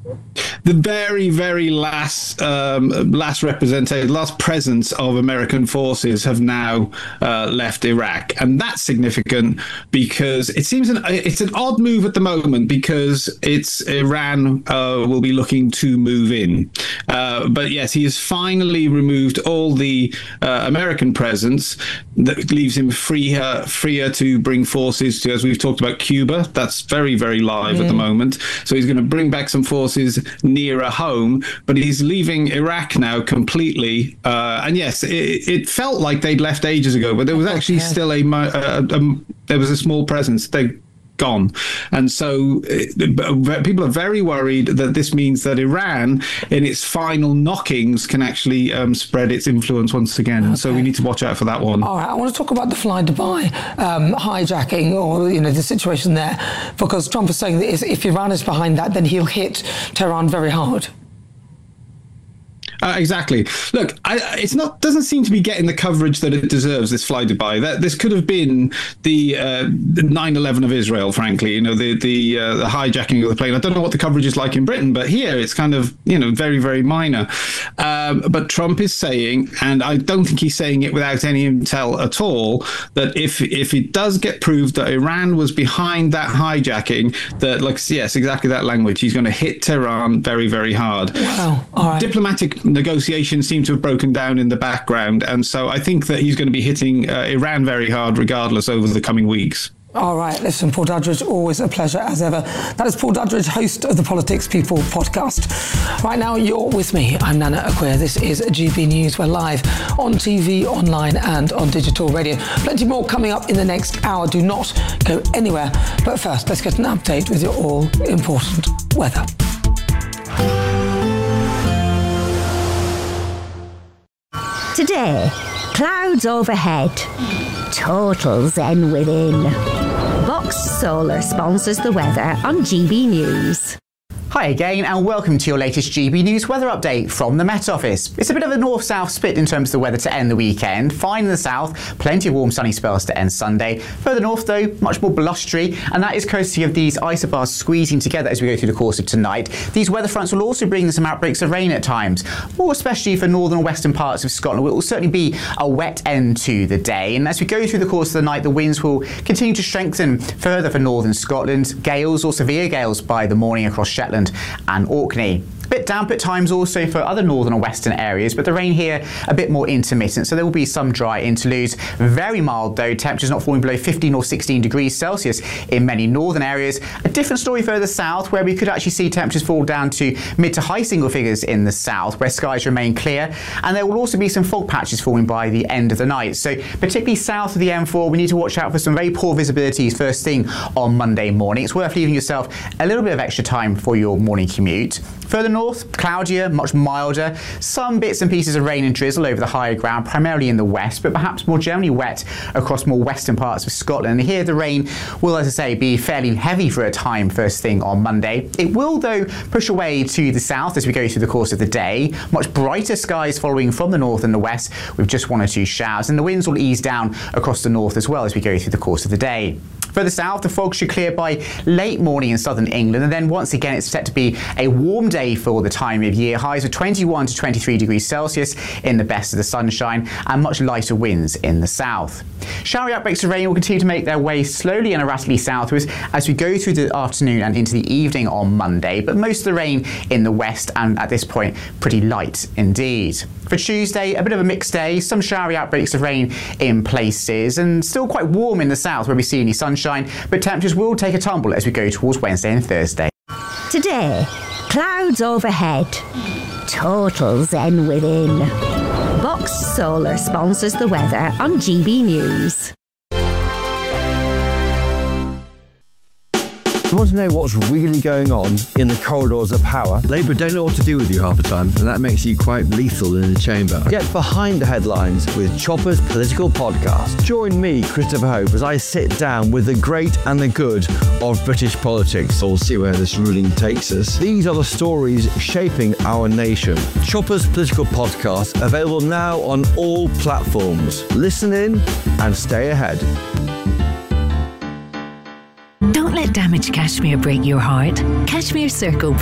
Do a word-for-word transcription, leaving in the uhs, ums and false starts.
The very, very last um, last representation, last presence of American forces have now uh, left Iraq, and that's significant because it seems an it's an odd move at the moment because it's Iran uh, will be looking to move in, uh, but yes, he has finally removed all the uh, American presence that leaves him freer freer to bring forces to, as we've talked about, Cuba. That's very, very live mm. at the moment. So he's going to bring back some forces nearer home, but he's leaving Iraq now completely. Uh, and yes, it, it felt like they'd left ages ago, but there was actually okay. still a, a, a there was a small presence. They gone. And so uh, people are very worried that this means that Iran, in its final knockings, can actually um, spread its influence once again. Okay. So we need to watch out for that one. All right, I want to talk about the Fly Dubai um, hijacking, or you know the situation there, because Trump is saying that if Iran is behind that, then he'll hit Tehran very hard. Uh, exactly. Look, I, it's not doesn't seem to be getting the coverage that it deserves. This Fly Dubai. That this could have been the, uh, the nine eleven of Israel. Frankly, you know, the the, uh, the hijacking of the plane. I don't know what the coverage is like in Britain, but here it's kind of you know very very minor. Um, but Trump is saying, and I don't think he's saying it without any intel at all, that if if it does get proved that Iran was behind that hijacking, that like yes, exactly that language, he's going to hit Tehran very very hard. Wow. All right. Diplomatic negotiations seem to have broken down in the background, and so I think that he's going to be hitting uh, Iran very hard regardless over the coming weeks. All right, listen, Paul Duddridge, always a pleasure as ever. That is Paul Duddridge, host of the Politics People podcast. Right now, you're with me. I'm Nana Acquia. This is G B News. We're live on T V, online and on digital radio. Plenty more coming up in the next hour. Do not go anywhere. But first, let's get an update with your all-important weather. Today, clouds overhead, total zen within. Vox Solar sponsors the weather on G B News. Hi again, and welcome to your latest G B News weather update from the Met Office. It's a bit of a north-south split in terms of the weather to end the weekend. Fine in the south, plenty of warm sunny spells to end Sunday. Further north though, much more blustery, and that is courtesy of these isobars squeezing together as we go through the course of tonight. These weather fronts will also bring some outbreaks of rain at times, more especially for northern and western parts of Scotland. It will certainly be a wet end to the day, and as we go through the course of the night, the winds will continue to strengthen further for northern Scotland. Gales or severe gales by the morning across Shetland and Orkney. A bit damp at times also for other northern and western areas, but the rain here a bit more intermittent, so there will be some dry interludes. Very mild though, temperatures not falling below fifteen or sixteen degrees Celsius in many northern areas. A different story further south, where we could actually see temperatures fall down to mid to high single figures in the south, where skies remain clear, and there will also be some fog patches forming by the end of the night. So particularly south of the M four, we need to watch out for some very poor visibilities first thing on Monday morning. It's worth leaving yourself a little bit of extra time for your morning commute. Further north, cloudier, much milder. Some bits and pieces of rain and drizzle over the higher ground, primarily in the west, but perhaps more generally wet across more western parts of Scotland. And here the rain will, as I say, be fairly heavy for a time first thing on Monday. It will, though, push away to the south as we go through the course of the day. Much brighter skies following from the north and the west with just one or two showers. And the winds will ease down across the north as well as we go through the course of the day. Further south, the fog should clear by late morning in southern England, and then once again it's set to be a warm day for the time of year. Highs of twenty-one to twenty-three degrees Celsius in the best of the sunshine, and much lighter winds in the south. Showery outbreaks of rain will continue to make their way slowly and erratically southwards as we go through the afternoon and into the evening on Monday, but most of the rain in the west, and at this point pretty light indeed. For Tuesday, a bit of a mixed day, some showery outbreaks of rain in places, and still quite warm in the south where we see any sunshine, but temperatures will take a tumble as we go towards Wednesday and Thursday. Today, clouds overhead, total zen within. Vox Solar sponsors the weather on G B News. You want to know what's really going on in the corridors of power? Labour don't know what to do with you half the time, and that makes you quite lethal in the chamber. Get behind the headlines with Chopper's Political Podcast. Join me, Christopher Hope, as I sit down with the great and the good of British politics. We'll see where this ruling takes us. These are the stories shaping our nation. Chopper's Political Podcast, available now on all platforms. Listen in and stay ahead. Don't let damaged cashmere break your heart. Cashmere Circle